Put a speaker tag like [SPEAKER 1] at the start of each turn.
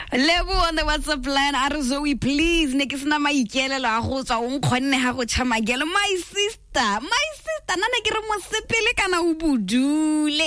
[SPEAKER 1] Lebo on the WhatsApp line, Zoe, please, ne ke sena maikeelelo a go tswa o nkgonne ha go tšhamagelo. My sister, nana ke re mosepele kana o budule.